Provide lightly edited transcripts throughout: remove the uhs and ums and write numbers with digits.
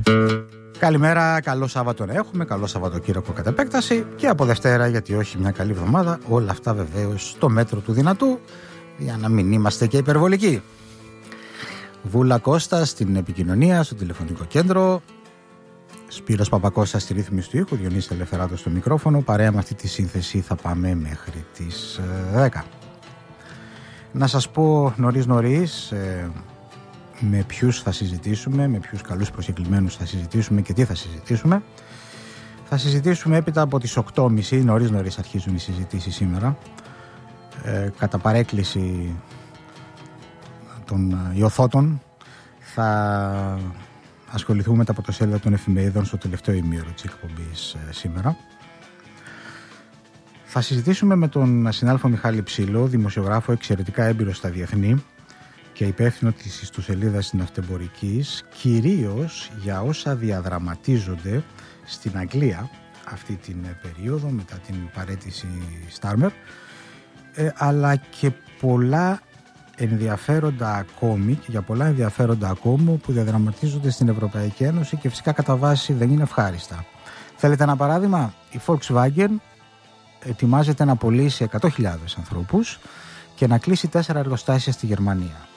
Καλημέρα, καλό Σάββατο να έχουμε, καλό Σαββατοκύριακο κατά επέκταση και από Δευτέρα, γιατί όχι, μια καλή εβδομάδα. Όλα αυτά βεβαίως στο μέτρο του δυνατού, για να μην είμαστε και υπερβολικοί. Βούλα Κώστα στην επικοινωνία, στο τηλεφωνικό κέντρο. Σπύρος Παπακώστας στη ρύθμιση του ήχου, Διονύσης Ελευθεράτος στο μικρόφωνο. Παρέα με αυτή τη σύνθεση θα πάμε μέχρι τις 10. Να σας πω νωρίς με ποιους θα συζητήσουμε, με ποιους καλούς προσκεκλημένους θα συζητήσουμε και τι θα συζητήσουμε. Θα συζητήσουμε έπειτα από τις 8.30, νωρίς αρχίζουν οι συζητήσεις σήμερα, κατά παρέκκληση των ιωθώτων. Θα ασχοληθούμε με τα πρωτοσέλιδα των εφημερίδων στο τελευταίο ημίωρο της εκπομπής σήμερα. Θα συζητήσουμε με τον συνάδελφο Μιχάλη Ψήλο, δημοσιογράφο εξαιρετικά έμπειρο στα διεθνή και υπεύθυνο της ιστοσελίδας Ναυτεμπορικής, κυρίως για όσα διαδραματίζονται στην Αγγλία αυτή την περίοδο μετά την παραίτηση Στάρμερ, αλλά και πολλά ενδιαφέροντα ακόμη και για πολλά ενδιαφέροντα ακόμη που διαδραματίζονται στην Ευρωπαϊκή Ένωση και φυσικά κατά βάση δεν είναι ευχάριστα. Θέλετε ένα παράδειγμα? Η Volkswagen ετοιμάζεται να πωλήσει 100.000 ανθρώπους και να κλείσει 4 εργοστάσια στη Γερμανία.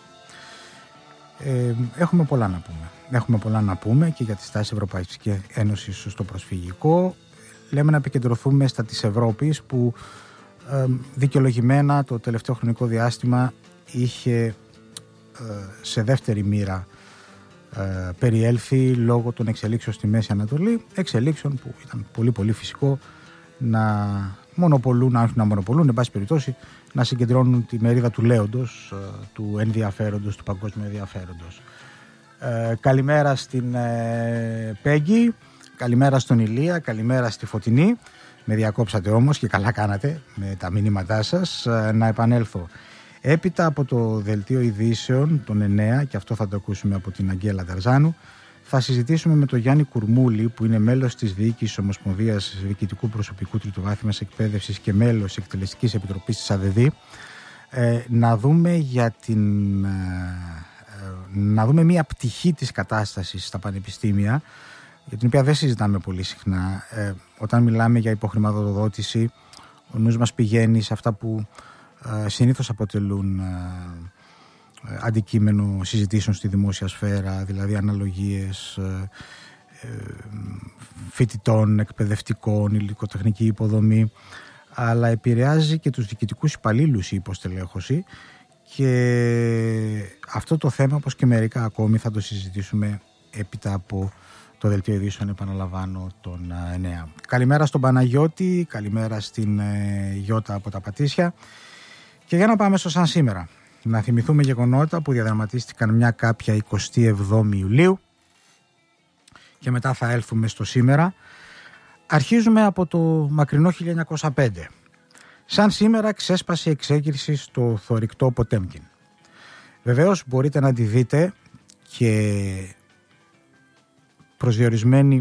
Έχουμε πολλά να πούμε. Έχουμε πολλά να πούμε και για τη στάση Ευρωπαϊκής Ένωσης στο προσφυγικό. Λέμε να επικεντρωθούμε στα της Ευρώπης που δικαιολογημένα το τελευταίο χρονικό διάστημα είχε σε δεύτερη μοίρα περιέλθει λόγω των εξελίξεων στη Μέση Ανατολή, εξελίξεων που ήταν πολύ πολύ φυσικό να μονοπολούν, αν όχι να μονοπολούν, εν πάση περιπτώσει να συγκεντρώνουν τη μερίδα του λέοντος, του ενδιαφέροντος, του παγκόσμιου ενδιαφέροντος. Καλημέρα στην Πέγγι, καλημέρα στον Ηλία, καλημέρα στη Φωτεινή. Με διακόψατε όμως και καλά κάνατε με τα μηνύματά σας. Να επανέλθω. Έπειτα από το δελτίο ειδήσεων των 9, και αυτό θα το ακούσουμε από την Αγγέλα Δαρζάνου, θα συζητήσουμε με τον Γιάννη Κουρμούλη, που είναι μέλος της Διοίκησης Ομοσπονδίας Διοικητικού Προσωπικού Τριτοβάθμιας Εκπαίδευσης και μέλος Εκτελεστικής Επιτροπής της ΑΔΔ, να δούμε να δούμε μια πτυχή της κατάστασης στα πανεπιστήμια, για την οποία δεν συζητάμε πολύ συχνά. Όταν μιλάμε για υποχρηματοδότηση, ο νους μας πηγαίνει σε αυτά που συνήθως αποτελούν αντικείμενο συζητήσεων στη δημόσια σφαίρα, δηλαδή αναλογίες φοιτητών, εκπαιδευτικών, υλικοτεχνική υποδομή, αλλά επηρεάζει και τους διοικητικούς υπαλλήλους η υποστελέχωση, και αυτό το θέμα, όπως και μερικά ακόμη, θα το συζητήσουμε έπειτα από το δελτίο ειδήσεων, επαναλαμβάνω, τον 9. Καλημέρα στον Παναγιώτη, καλημέρα στην Γιώτα από τα Πατήσια. Και για να πάμε στο σαν σήμερα, να θυμηθούμε γεγονότα που διαδραματίστηκαν μια κάποια 27η Ιουλίου και μετά θα έλθουμε στο σήμερα. Αρχίζουμε από το μακρινό 1905. Σαν σήμερα ξέσπασε η εξέγερση στο θωρηκτό Ποτέμκιν. Βεβαίως μπορείτε να τη δείτε και προσδιορισμένη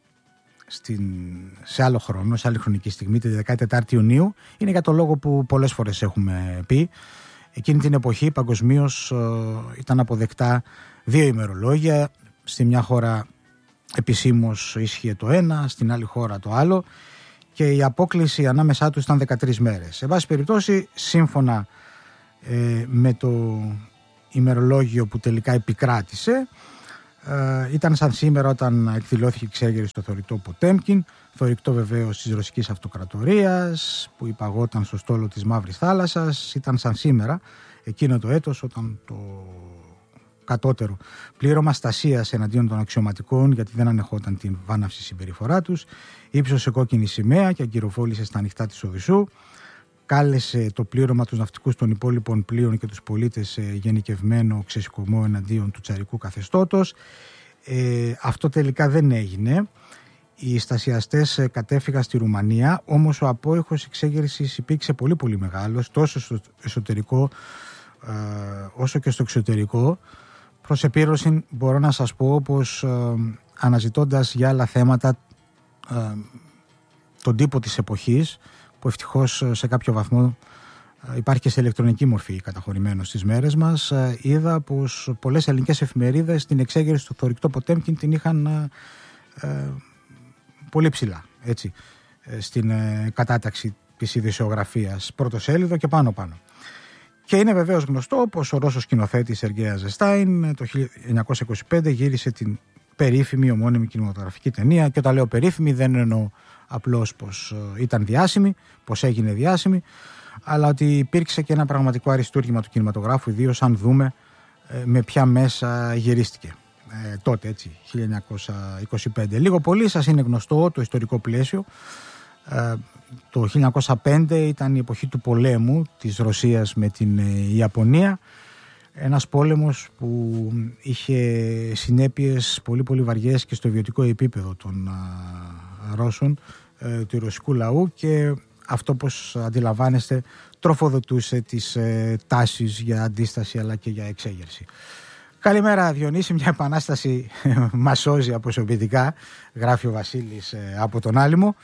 σε άλλο χρόνο, σε άλλη χρονική στιγμή, τη 14η Ιουνίου. Είναι για το λόγο που πολλές φορές έχουμε πει. Εκείνη την εποχή παγκοσμίως ήταν αποδεκτά 2 ημερολόγια. Στη μια χώρα επισήμως ίσχυε το ένα, στην άλλη χώρα το άλλο, και η απόκλιση ανάμεσά τους ήταν 13 μέρες. Σε βάση περιπτώσει, σύμφωνα με το ημερολόγιο που τελικά επικράτησε, ήταν σαν σήμερα όταν εκδηλώθηκε η εξέγερση στο θωρηκτό Ποτέμκιν, θωρηκτό βεβαίως της Ρωσικής Αυτοκρατορίας που υπαγόταν στο στόλο της Μαύρης Θάλασσας. Ήταν σαν σήμερα εκείνο το έτος όταν το κατώτερο πλήρωμα στασίας εναντίον των αξιωματικών, γιατί δεν ανεχόταν την βάναυση συμπεριφορά τους, ύψωσε κόκκινη σημαία και αγκυροφόλησε στα ανοιχτά της Οδυσσού. Κάλεσε το πλήρωμα τους ναυτικούς των υπόλοιπων πλοίων και τους πολίτες σε γενικευμένο ξεσηκωμό εναντίον του τσαρικού καθεστώτος. Αυτό τελικά δεν έγινε. Οι στασιαστές κατέφυγαν στη Ρουμανία, όμως ο απόϊχος εξέγερσης υπήρξε πολύ πολύ μεγάλος, τόσο στο εσωτερικό όσο και στο εξωτερικό. Προς επίρρωση μπορώ να σας πω πως αναζητώντας για άλλα θέματα τον τύπο της εποχής, που ευτυχώς σε κάποιο βαθμό υπάρχει και σε ηλεκτρονική μορφή καταχωρημένο στις μέρες μας, είδα πως πολλές ελληνικές εφημερίδες την εξέγερση του θωρηκτό Ποτέμκιν την είχαν πολύ ψηλά, έτσι, στην κατάταξη της ειδησιογραφίας, πρωτοσέλιδο και πάνω. Και είναι βεβαίως γνωστό πως ο Ρώσος σκηνοθέτης Σεργέη Αζεστάιν το 1925 γύρισε την περίφημη ομώνυμη κινηματογραφική ταινία, και όταν λέω περίφημη δεν εννοώ απλώς πως ήταν διάσημη, πως έγινε διάσημη, αλλά ότι υπήρξε και ένα πραγματικό αριστούργημα του κινηματογράφου, ιδίως αν δούμε με ποια μέσα γυρίστηκε τότε, έτσι, 1925. Λίγο πολύ σας είναι γνωστό το ιστορικό πλαίσιο. Το 1905 ήταν η εποχή του πολέμου της Ρωσίας με την Ιαπωνία, ένας πόλεμος που είχε συνέπειες πολύ πολύ βαριές και στο βιωτικό επίπεδο των Ρώσων, του ρωσικού λαού, και αυτό, πως αντιλαμβάνεστε, τροφοδοτούσε τις τάσεις για αντίσταση αλλά και για εξέγερση. Καλημέρα Διονύση, μια επανάσταση μας σώζει αποσιοποιητικά, γράφει ο Βασίλης από τον Άλυμο.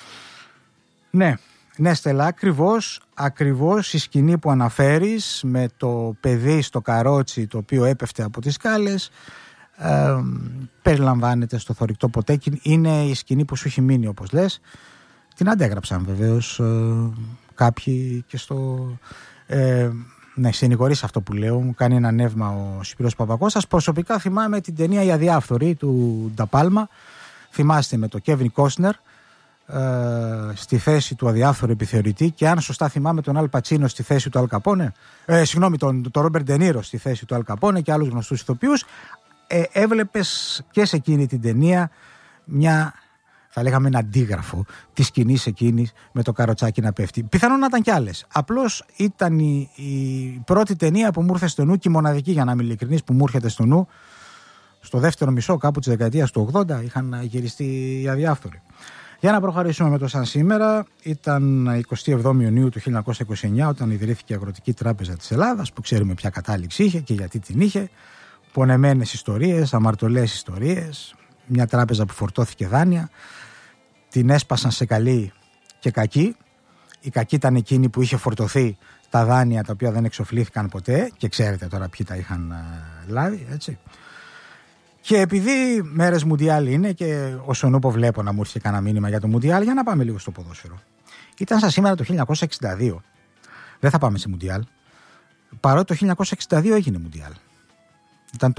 Ναι Στέλλα, ακριβώς η σκηνή που αναφέρεις με το παιδί στο καρότσι το οποίο έπεφτε από τις σκάλες περιλαμβάνεται στο θωρηκτό Ποτέμκιν. Είναι η σκηνή που σου έχει μείνει, όπως λες. Την αντέγραψαν βεβαίως κάποιοι και στο... ναι, συνηγορείς αυτό που λέω, μου κάνει ένα νεύμα ο Σπύρος Παπακώστας. Προσωπικά θυμάμαι την ταινία «Η Αδιάφθορη» του Νταπάλμα. Θυμάστε, με το Κέβιν Κόσνερ στη θέση του αδιάφθορου επιθεωρητή, και αν σωστά θυμάμαι τον Αλ Πατσίνο στη θέση του Αλ Καπόνε, τον Ρόμπερτ Ντε Νίρο στη θέση του Αλ Καπόνε και άλλους γνωστούς ηθοποιούς. Έβλεπες και σε εκείνη την ταινία μια, θα λέγαμε, ένα αντίγραφο της σκηνής εκείνης με το καροτσάκι να πέφτει. Πιθανόν να ήταν κι άλλες. Απλώς ήταν η πρώτη ταινία που μου ήρθε στο νου, και η μοναδική, για να είμαι ειλικρινής, που μου έρχεται στο νου. Στο δεύτερο μισό κάπου της δεκαετίας του 80 είχαν γυριστεί οι Αδιάφθοροι. Για να προχωρήσουμε με το σαν σήμερα, ήταν 27 Ιουνίου του 1929 όταν ιδρύθηκε η Αγροτική Τράπεζα της Ελλάδας, που ξέρουμε ποια κατάληξη είχε και γιατί την είχε. Πονεμένες ιστορίες, αμαρτωλές ιστορίες, μια τράπεζα που φορτώθηκε δάνεια, την έσπασαν σε καλή και κακή. Η κακή ήταν εκείνη που είχε φορτωθεί τα δάνεια τα οποία δεν εξοφλήθηκαν ποτέ, και ξέρετε τώρα ποιοι τα είχαν λάβει, έτσι. Και επειδή μέρες Μουντιάλ είναι και όσον ούπο βλέπω να μου έρθει κανένα μήνυμα για το Μουντιάλ, για να πάμε λίγο στο ποδόσφαιρο. Ήταν σαν σήμερα το 1962. Δεν θα πάμε σε Μουντιάλ, παρότι το 1962 έγινε Μουντιάλ. Ήταν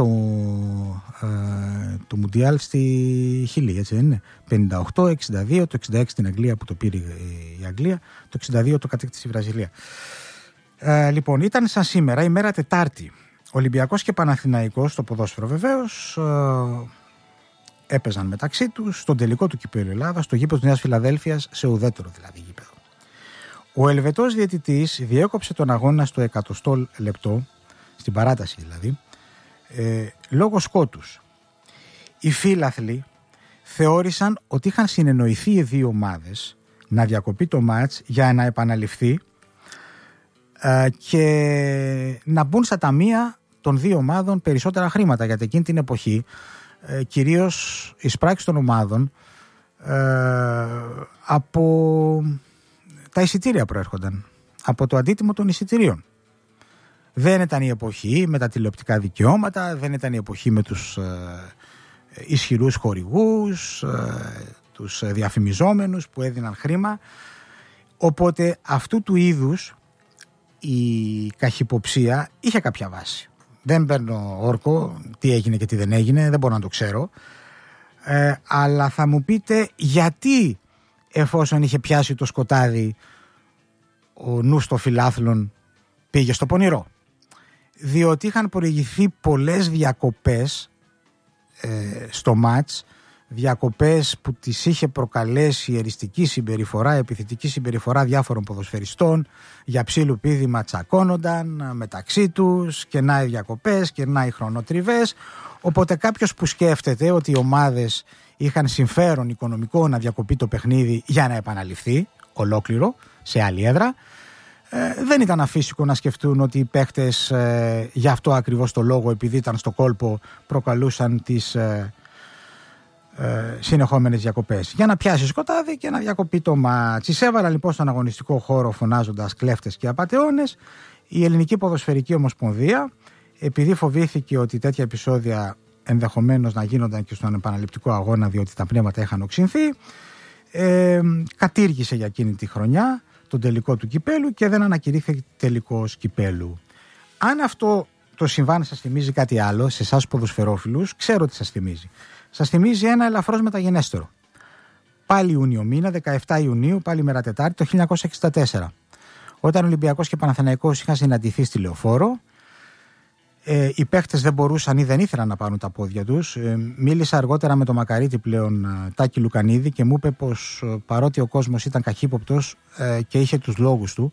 το Μουντιάλ στη Χιλή, έτσι δεν είναι? 58, 62, το 66 στην Αγγλία που το πήρε η Αγγλία, το 62 το κατέκτησε η Βραζιλία. Λοιπόν, ήταν σαν σήμερα, ημέρα Τετάρτη. Ολυμπιακός και Παναθηναϊκός στο ποδόσφαιρο βεβαίως έπαιζαν μεταξύ τους στον τελικό του Κυπέλλου Ελλάδας, στο γήπεδο της Νέας Φιλαδέλφειας, σε ουδέτερο δηλαδή γήπεδο. Ο Ελβετός διαιτητής διέκοψε τον αγώνα στο 100 λεπτό, στην παράταση δηλαδή, λόγω σκότους. Οι φίλαθλοι θεώρησαν ότι είχαν συνεννοηθεί οι δύο ομάδες να διακοπεί το μάτς για να επαναληφθεί και να μπουν στα ταμεία των δύο ομάδων περισσότερα χρήματα, γιατί εκείνη την εποχή κυρίως οι εισπράξεις των ομάδων από τα εισιτήρια προέρχονταν, από το αντίτιμο των εισιτηρίων. Δεν ήταν η εποχή με τα τηλεοπτικά δικαιώματα, δεν ήταν η εποχή με τους ισχυρούς χορηγούς, τους διαφημιζόμενους που έδιναν χρήμα. Οπότε αυτού του είδους η καχυποψία είχε κάποια βάση. Δεν παίρνω όρκο τι έγινε και τι δεν έγινε, δεν μπορώ να το ξέρω, αλλά θα μου πείτε γιατί, εφόσον είχε πιάσει το σκοτάδι, ο νους των φιλάθλων πήγε στο πονηρό. Διότι είχαν προηγηθεί πολλές διακοπές στο μάτς, διακοπές που τις είχε προκαλέσει η εριστική συμπεριφορά, επιθετική συμπεριφορά διάφορων ποδοσφαιριστών, για ψήλου πήδημα τσακώνονταν μεταξύ τους, και να οι διακοπές και να οι χρονοτριβές. Οπότε κάποιος που σκέφτεται ότι οι ομάδες είχαν συμφέρον οικονομικό να διακοπεί το παιχνίδι για να επαναληφθεί ολόκληρο σε άλλη έδρα, δεν ήταν αφύσικο να σκεφτούν ότι οι παίχτες γι' αυτό ακριβώς το λόγο, επειδή ήταν στο κόλπο, προκαλούσαν τις συνεχόμενες διακοπές. Για να πιάσει σκοτάδι και να διακοπεί το μάτς. Εισέβαλα λοιπόν στον αγωνιστικό χώρο φωνάζοντας κλέφτες και απατεώνες. Η Ελληνική Ποδοσφαιρική Ομοσπονδία, επειδή φοβήθηκε ότι τέτοια επεισόδια ενδεχομένως να γίνονταν και στον επαναληπτικό αγώνα, διότι τα πνεύματα είχαν οξυνθεί, κατήργησε για εκείνη τη χρονιά τον τελικό του κυπέλου και δεν ανακηρύχθηκε τελικός κυπέλου. Αν αυτό το συμβάν σας θυμίζει κάτι άλλο, σε εσάς ποδοσφαιρόφιλους, ξέρω τι σας θυμίζει. Σας θυμίζει ένα ελαφρώς μεταγενέστερο. Πάλι Ιούνιο μήνα, 17 Ιουνίου, πάλι μέρα Τετάρτη, το 1964. Όταν Ολυμπιακός και Παναθηναϊκός είχαν συναντηθεί στη Λεωφόρο, οι παίχτες δεν μπορούσαν ή δεν ήθελαν να πάρουν τα πόδια τους. Μίλησα αργότερα με τον Μακαρίτη πλέον, Τάκη Λουκανίδη, και μου είπε πως παρότι ο κόσμος ήταν καχύποπτος και είχε τους λόγους του,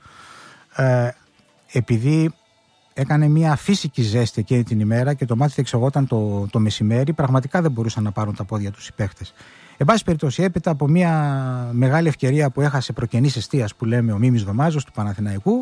επειδή έκανε μια φύσικη ζέστη εκείνη την ημέρα και το μάτι διεξογόταν το μεσημέρι, πραγματικά δεν μπορούσαν να πάρουν τα πόδια τους οι παίχτες. Εν πάση περιπτώσει, έπειτα από μια μεγάλη ευκαιρία που έχασε προκενής εστίας, που λέμε, ο Μίμης Δωμάζος του Παναθηναϊκού,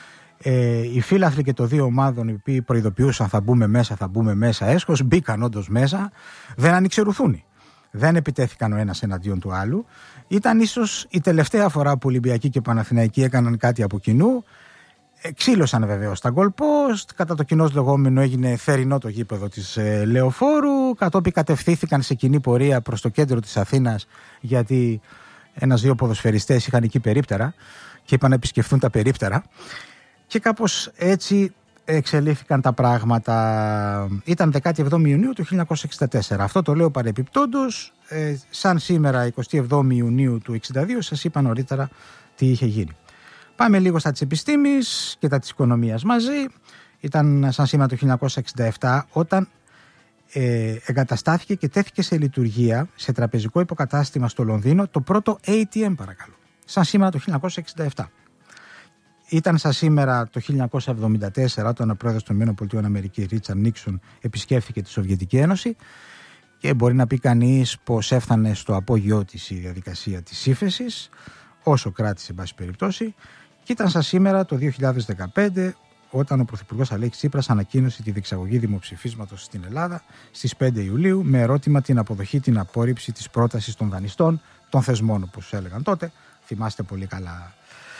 οι φίλαθλοι και των δύο ομάδων, οι οποίοι προειδοποιούσαν θα μπούμε μέσα έσχος, μπήκαν όντως μέσα, δεν ανοιξερουθούν. Δεν επιτέθηκαν ο ένας εναντίον του άλλου. Ήταν ίσως η τελευταία φορά που Ολυμπιακοί και Παναθηναϊκοί έκαναν κάτι από κοινού. Ξύλωσαν βεβαίως τα goal post, κατά το κοινώς λεγόμενο έγινε θερινό το γήπεδο της Λεωφόρου, κατόπιν κατευθύνθηκαν σε κοινή πορεία προς το κέντρο της Αθήνας, γιατί ένας-δύο ποδοσφαιριστές είχαν εκεί περίπτερα και είπαν να επισκεφθούν τα περίπτερα, και κάπως έτσι εξελίχθηκαν τα πράγματα. Ήταν 17 Ιουνίου του 1964. Αυτό το λέω παρεπιπτόντως, σαν σήμερα 27 Ιουνίου του 1962 σας είπα νωρίτερα τι είχε γίνει. Πάμε λίγο στα της επιστήμης και τα της οικονομίας μαζί. Ήταν σαν σήμερα το 1967 όταν εγκαταστάθηκε και τέθηκε σε λειτουργία σε τραπεζικό υποκατάστημα στο Λονδίνο το πρώτο ATM, παρακαλώ. Σαν σήμερα το 1967. Ήταν σαν σήμερα το 1974 όταν ο πρόεδρος των ΗΠΑ, Ρίτσαρντ Νίξον, επισκέφθηκε τη Σοβιετική Ένωση, και μπορεί να πει κανείς πως έφτανε στο απόγειό της η διαδικασία της ύφεσης, όσο κράτησε εν πάση περιπτώσει. Και ήταν σαν σήμερα το 2015 όταν ο Πρωθυπουργός Αλέξης Τσίπρας ανακοίνωσε τη διεξαγωγή δημοψηφίσματος στην Ελλάδα στις 5 Ιουλίου με ερώτημα την αποδοχή, την απόρριψη της πρότασης των δανειστών, των θεσμών όπως έλεγαν τότε. Θυμάστε πολύ καλά.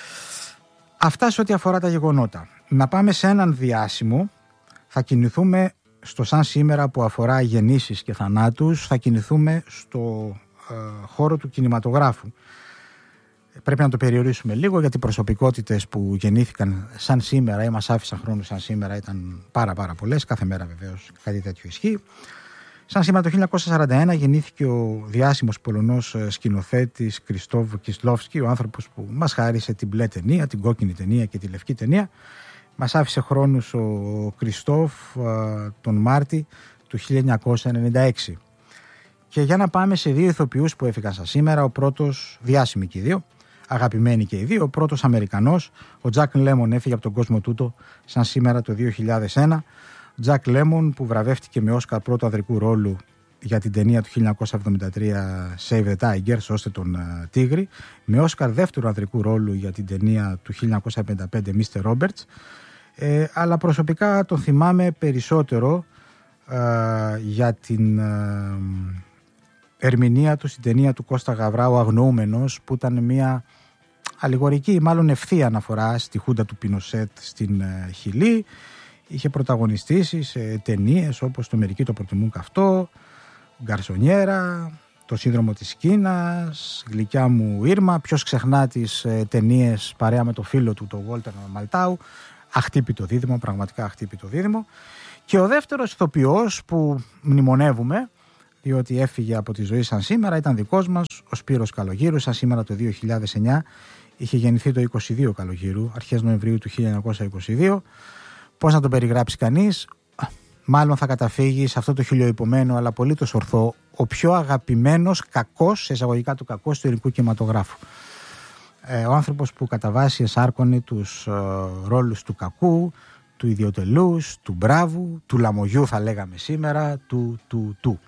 Αυτά σε ό,τι αφορά τα γεγονότα. Να πάμε σε έναν διάσημο. Θα κινηθούμε στο σαν σήμερα που αφορά γεννήσεις και θανάτους. Θα κινηθούμε στο χώρο του κινηματογράφου. Πρέπει να το περιορίσουμε λίγο, γιατί οι προσωπικότητες που γεννήθηκαν σαν σήμερα ή μας άφησαν χρόνο σαν σήμερα ήταν πάρα πολλές. Κάθε μέρα βεβαίως κάτι τέτοιο ισχύει. Σαν σήμερα το 1941 γεννήθηκε ο διάσημος Πολωνός σκηνοθέτης Κριστόφ Κισλόφσκι, ο άνθρωπος που μας χάρισε την μπλε ταινία, την κόκκινη ταινία και τη λευκή ταινία. Μας άφησε χρόνους ο Κριστόφ τον Μάρτη του 1996. Και για να πάμε σε δύο ηθοποιούς που έφυγαν σαν σήμερα, ο πρώτος, διάσημοι και οι δύο, αγαπημένοι και οι δύο, ο πρώτος Αμερικανός, ο Τζακ Λέμον, έφυγε από τον κόσμο τούτο σαν σήμερα το 2001. Τζακ Λέμον, που βραβεύτηκε με Όσκαρ πρώτου ανδρικού ρόλου για την ταινία του 1973 Save the Tiger, σώστε τον Τίγρη, με Όσκαρ δεύτερου ανδρικού ρόλου για την ταινία του 1955 Mr. Roberts, αλλά προσωπικά τον θυμάμαι περισσότερο για την ερμηνεία του στην ταινία του Κώστα Γαβρά, ο Αγνοούμενος, που ήταν μια αλληγορική, μάλλον ευθεία αναφορά στη χούντα του Πινοσέτ στην Χιλή. Είχε πρωταγωνιστήσει σε ταινίες όπως «Το μερικοί το προτιμούν καυτό», «Γκαρσονιέρα», «Το σύνδρομο της Κίνας», «Γλυκιά μου Ήρμα», ποιος ξεχνά τις ταινίες παρέα με το φίλο του, τον Βόλτερ Μαλτάου. Αχτύπητο δίδυμο, πραγματικά αχτύπητο δίδυμο. Και ο δεύτερος ηθοποιός που μνημονεύουμε, διότι έφυγε από τη ζωή σαν σήμερα, ήταν δικός μας, ο Σπύρος Καλογύρου. Σαν σήμερα το 2009 είχε γεννηθεί το 22 Καλογύρου, αρχές Νοεμβρίου του 1922. Πώς να τον περιγράψει κανείς? Μάλλον θα καταφύγει σε αυτό το χιλιοϊπωμένο αλλά απολύτως ορθό, ο πιο αγαπημένος κακός, σε εισαγωγικά του κακός, του ελληνικού κινηματογράφου. Ο άνθρωπος που κατά βάση εσάρκωνε τους ρόλους του κακού, του ιδιοτελούς, του μπράβου, του λαμογιού θα λέγαμε σήμερα, του.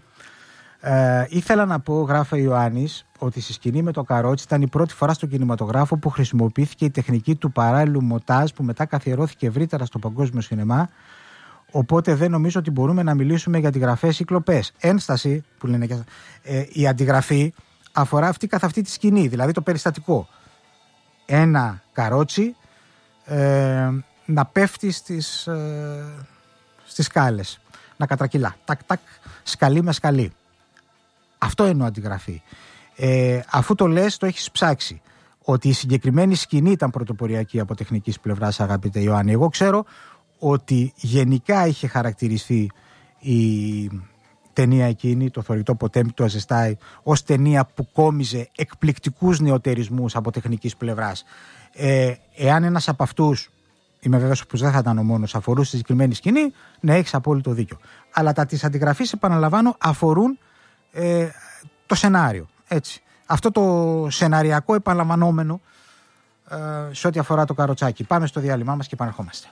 Ήθελα να πω, γράφει ο Ιωάννης, ότι στη σκηνή με το Καρότσι ήταν η πρώτη φορά στον κινηματογράφο που χρησιμοποιήθηκε η τεχνική του παράλληλου μοντάζ, που μετά καθιερώθηκε ευρύτερα στο παγκόσμιο σινεμά, Οπότε δεν νομίζω ότι μπορούμε να μιλήσουμε για αντιγραφές ή κλοπές. Ένσταση, που λένε και η αντιγραφή, αφορά αυτή καθ' αυτή τη σκηνή, δηλαδή το περιστατικό. Ένα καρότσι να πέφτει στις σκάλες, να κατρακυλά. Τακ, τακ, σκαλί με σκαλί. Αυτό εννοώ αντιγραφή. Αφού το λες, το έχεις ψάξει. Ότι η συγκεκριμένη σκηνή ήταν πρωτοποριακή από τεχνικής πλευράς, αγαπητέ Ιωάννη. Εγώ ξέρω ότι γενικά είχε χαρακτηριστεί η ταινία εκείνη, το θωρητό Ποτέμι του Αζεστάι, ως ταινία που κόμιζε εκπληκτικούς νεοτερισμούς από τεχνικής πλευράς. Εάν ένας από αυτούς, είμαι βέβαιος πως δεν θα ήταν ο μόνος, αφορούσε τη συγκεκριμένη σκηνή, ναι, έχεις απόλυτο δίκιο. Αλλά τα της αντιγραφής, επαναλαμβάνω, αφορούν το σενάριο. Έτσι. Αυτό το σεναριακό επαναλαμβανόμενο σε ό,τι αφορά το καροτσάκι. Πάμε στο διάλειμμά μας και επανερχόμαστε.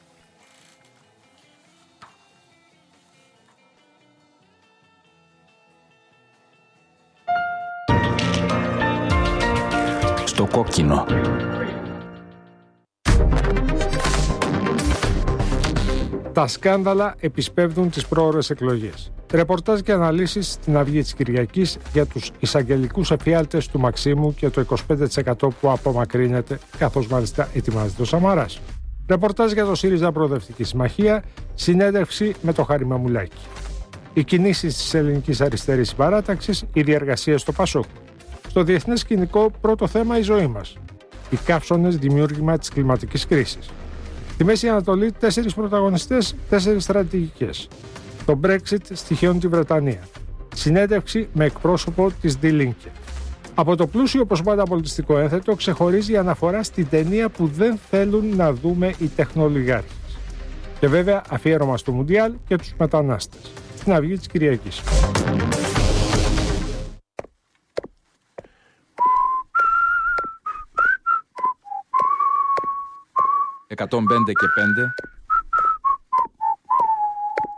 Στο κόκκινο. Τα σκάνδαλα επισπεύδουν τις πρόωρες εκλογές. Ρεπορτάζ και αναλύσεις στην Αυγή της Κυριακής για τους εισαγγελικούς εφιάλτες του Μαξίμου και το 25% που απομακρύνεται, καθώς μάλιστα ετοιμάζεται ο Σαμαράς. Ρεπορτάζ για το ΣΥΡΙΖΑ Προοδευτική Συμμαχία, συνέντευξη με το Χάρη Μαμουλάκη. Οι κινήσεις της ελληνικής αριστερής συμπαράταξης, οι διεργασίες στο ΠΑΣΟΚ. Στο διεθνές σκηνικό, πρώτο θέμα η ζωή μας. Οι καύσωνες δημιούργημα της κλιματικής κρίσης. Στη Μέση Ανατολή, 4 πρωταγωνιστές, 4 στρατηγικές. Το Brexit στοιχειώνει τη Βρετανία. Συνέντευξη με εκπρόσωπο της Die Linke. Από το πλούσιο όπως πάντα πολιτιστικό ένθετο ξεχωρίζει η αναφορά στην ταινία που δεν θέλουν να δούμε οι τεχνολογιάρχες. Και βέβαια αφιέρωμα στο Μουντιάλ και τους μετανάστες. Στην Αυγή της Κυριακής. 105 και 5